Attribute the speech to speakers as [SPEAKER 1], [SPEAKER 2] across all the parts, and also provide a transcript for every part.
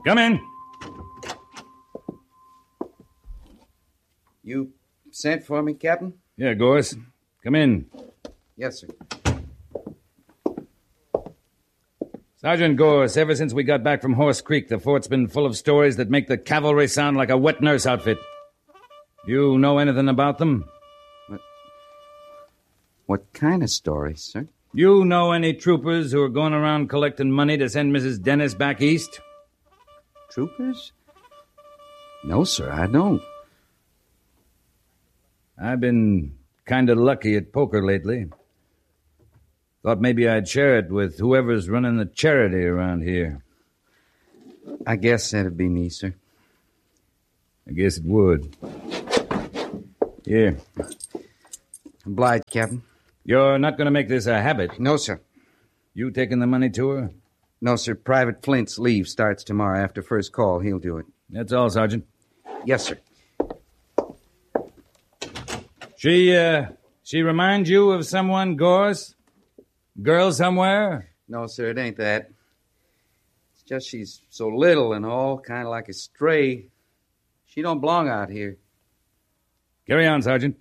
[SPEAKER 1] Come in.
[SPEAKER 2] You sent for me, Captain?
[SPEAKER 1] Yeah, Gorse. Come in.
[SPEAKER 2] Yes, sir.
[SPEAKER 1] Sergeant Gorse, ever since we got back from Horse Creek, the fort's been full of stories that make the cavalry sound like a wet nurse outfit. You know anything about them?
[SPEAKER 2] What kind of stories, sir?
[SPEAKER 1] You know any troopers who are going around collecting money to send Mrs. Dennis back east?
[SPEAKER 2] Troopers? No, sir, I don't.
[SPEAKER 1] I've been kind of lucky at poker lately. Thought maybe I'd share it with whoever's running the charity around here.
[SPEAKER 2] I guess that'd be me, sir.
[SPEAKER 1] I guess it would. Here.
[SPEAKER 2] Obliged, Captain.
[SPEAKER 1] You're not going to make this a habit.
[SPEAKER 2] No, sir.
[SPEAKER 1] You taking the money to her?
[SPEAKER 2] No, sir. Private Flint's leave starts tomorrow after first call. He'll do it.
[SPEAKER 1] That's all, Sergeant.
[SPEAKER 2] Yes, sir.
[SPEAKER 1] She reminds you of someone, Gorse? Girl somewhere?
[SPEAKER 2] No, sir, it ain't that. It's just she's so little and all, kind of like a stray. She don't belong out here.
[SPEAKER 1] Carry on, Sergeant.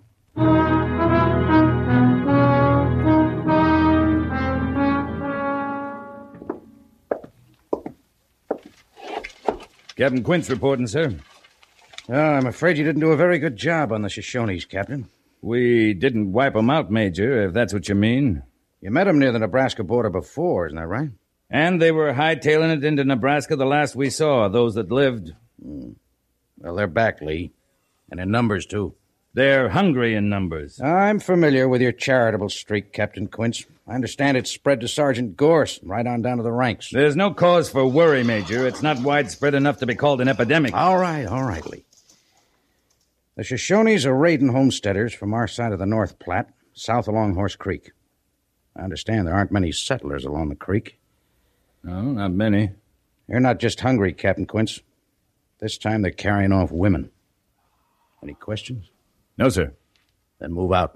[SPEAKER 1] Captain Quince reporting, sir.
[SPEAKER 3] I'm afraid you didn't do a very good job on the Shoshones, Captain.
[SPEAKER 1] We didn't wipe 'em out, Major, if that's what you mean.
[SPEAKER 3] You met 'em near the Nebraska border before, isn't that right?
[SPEAKER 1] And they were hightailing it into Nebraska the last we saw, those that lived.
[SPEAKER 3] Well, they're back, Lee. And in numbers, too.
[SPEAKER 1] They're hungry in numbers.
[SPEAKER 3] I'm familiar with your charitable streak, Captain Quince. I understand it's spread to Sergeant Gorse, right on down to the ranks.
[SPEAKER 1] There's no cause for worry, Major. It's not widespread enough to be called an epidemic.
[SPEAKER 3] All right, Lee. The Shoshones are raiding homesteaders from our side of the North Platte, south along Horse Creek. I understand there aren't many settlers along the creek.
[SPEAKER 1] No, not many.
[SPEAKER 3] They're not just hungry, Captain Quince. This time they're carrying off women. Any questions?
[SPEAKER 1] No, sir.
[SPEAKER 3] Then move out.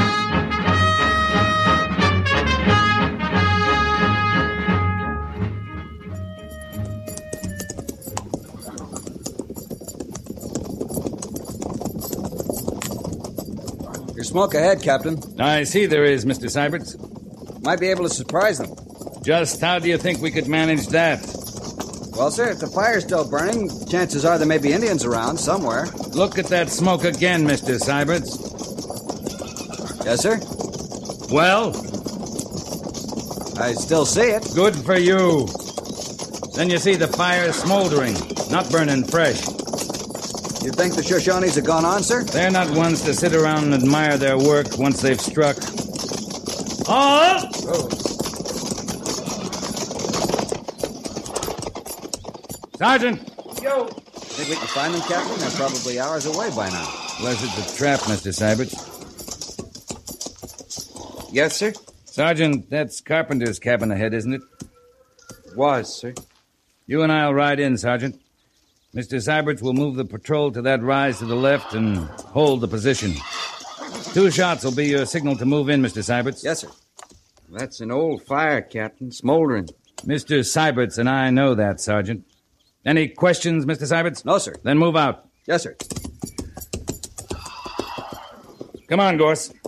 [SPEAKER 4] There's smoke ahead, Captain.
[SPEAKER 1] I see there is, Mr. Syberts.
[SPEAKER 4] Might be able to surprise them.
[SPEAKER 1] Just how do you think we could manage that?
[SPEAKER 4] Well, sir, if the fire's still burning, chances are there may be Indians around somewhere.
[SPEAKER 1] Look at that smoke again, Mr. Syberts.
[SPEAKER 4] Yes, sir?
[SPEAKER 1] Well?
[SPEAKER 4] I still see it.
[SPEAKER 1] Good for you. Then you see the fire smoldering, not burning fresh.
[SPEAKER 4] You think the Shoshones have gone on, sir?
[SPEAKER 1] They're not ones to sit around and admire their work once they've struck. Oh! Sergeant!
[SPEAKER 4] Yo! Think we can find them, Captain? They're probably hours away by now.
[SPEAKER 1] Unless it's a trap, Mr. Syberts.
[SPEAKER 2] Yes, sir?
[SPEAKER 1] Sergeant, that's Carpenter's cabin ahead, isn't it?
[SPEAKER 2] Was, sir.
[SPEAKER 1] You and I'll ride in, Sergeant. Mr. Syberts will move the patrol to that rise to the left and hold the position. 2 shots will be your signal to move in, Mr. Syberts.
[SPEAKER 4] Yes, sir.
[SPEAKER 2] That's an old fire, Captain. Smoldering.
[SPEAKER 1] Mr. Syberts and I know that, Sergeant. Any questions, Mr. Syberts?
[SPEAKER 4] No, sir.
[SPEAKER 1] Then move out.
[SPEAKER 4] Yes, sir.
[SPEAKER 1] Come on, Gorse.